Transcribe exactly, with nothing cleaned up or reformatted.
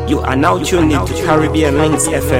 You are now tuned into Caribbean Links F M.